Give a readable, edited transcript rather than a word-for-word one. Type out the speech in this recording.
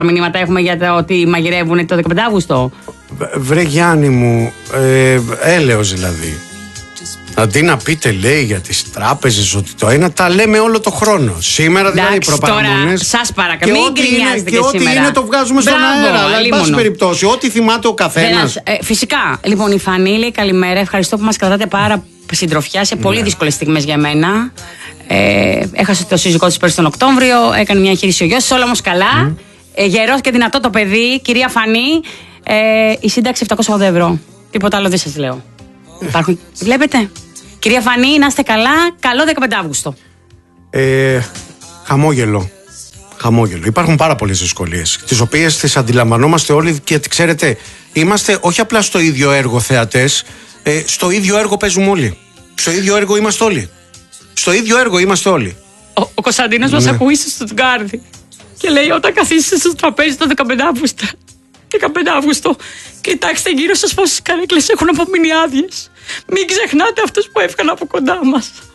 Μηνύματα έχουμε για το ότι μαγειρεύουν το 15 Αύγουστο. Βρε Γιάννη μου, έλεος δηλαδή. Αντί να πείτε, λέει, για τις τράπεζες ότι το ένα, τα λέμε όλο το χρόνο. Σήμερα δηλαδή οι προπαραμονές. Σας παρακαλώ, μην γκρινιάζετε και ό,τι σήμερα. είναι το βγάζουμε στον αέρα. Αλλά εν πάση περιπτώσει, ό,τι θυμάται ο καθένας. Φυσικά. Λοιπόν, η Φανή λέει καλημέρα. Ευχαριστώ που μας κρατάτε πάρα συντροφιά σε πολύ δύσκολες στιγμές για μένα. Έχασε το σύζυγό της πέρυσι τον Οκτώβριο. Έκανε μια εγχείρηση ο γιος της, όλα όμως καλά. Γερός και δυνατό το παιδί, κυρία Φανή. Η σύνταξη 780 ευρώ. Τίποτα άλλο δεν σας λέω. Υπάρχουν, βλέπετε. Κυρία Φανή, να είστε καλά. Καλό 15 Αύγουστο. Χαμόγελο. Υπάρχουν πάρα πολλές δυσκολίες, τις οποίες τις αντιλαμβανόμαστε όλοι και ξέρετε, είμαστε όχι απλά στο ίδιο έργο θεατές, στο ίδιο έργο παίζουμε όλοι. Στο ίδιο έργο είμαστε όλοι. Ο Κωνσταντίνος μας ακούει στο Στουτγκάρδι και λέει: όταν καθίσετε στο τραπέζι το 15 Αύγουστο, κοιτάξτε γύρω σας πόσες καρέκλες έχουν απομείνει άδειες. Μην ξεχνάτε αυτούς που έφυγαν από κοντά μας.